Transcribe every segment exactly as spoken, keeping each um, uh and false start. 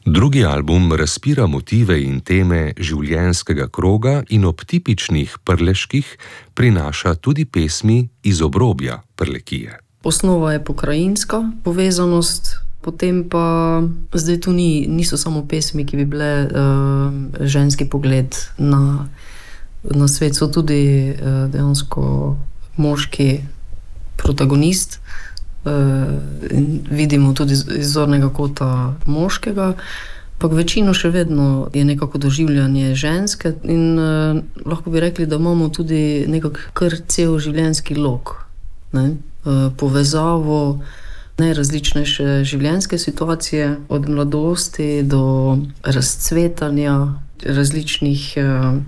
Drugi album razpira motive in teme življenjskega kroga in ob tipičnih prleških prinaša tudi pesmi iz obrobja Prlekije. Osnova je pokrajinska povezanost, potem pa zdaj tu ni, niso samo pesmi, ki bi bile uh, ženski pogled na, na svet, so tudi uh, dejansko moški protagonist. Uh, vidimo tudi iz zornega kota moškega, pa večino še vedno je nekako doživljanje ženske in uh, lahko bi rekli, da imamo tudi nekako kar cel življenjski lok, ne? Uh, povezavo najrazličnejše življenjske situacije, od mladosti do razcvetanja različnih uh,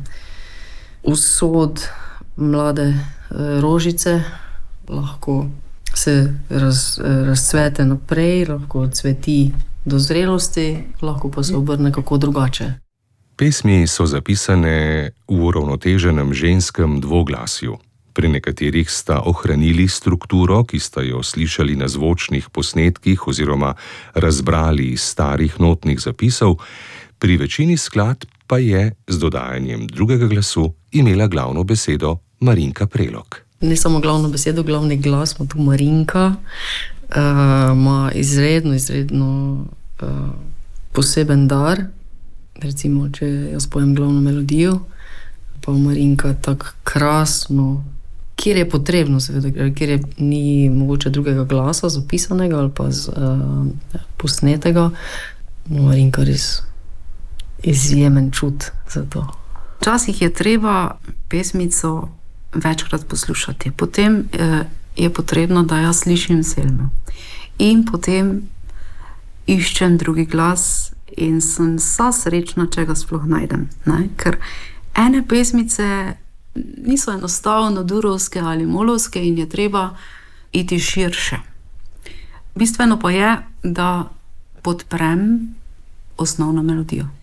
usod mlade uh, rožice, lahko se raz, razcvete naprej, lahko cveti do zrelosti, lahko pa se obrne kako drugače. Pesmi so zapisane v uravnoteženem ženskem dvoglasju. Pri nekaterih sta ohranili strukturo, ki sta jo slišali na zvočnih posnetkih oziroma razbrali iz starih notnih zapisov, pri večini skladb pa je z dodajanjem drugega glasu imela glavno besedo Marinka Prelog. Ne samo glavno besedo, glavni glas ima tu Marinka, uh, ima izredno, izredno uh, poseben dar. Recimo, če jaz pojem glavno melodijo, pa Marinka tako krasno, kjer je potrebno, seveda, kjer je, ni mogoče drugega glasa zapisanega ali pa z, uh, posnetega, Marinka res izjemen čut za to. Včasih je treba pesmico večkrat poslušati. Potem eh, je potrebno, da jaz slišim selmo. In potem iščem drugi glas in sem vsa srečna, če ga sploh najdem. Ne? Ker ene pesmice niso enostavno durovske ali molovske in je treba iti širše. Bistveno pa je, da podprem osnovno melodijo.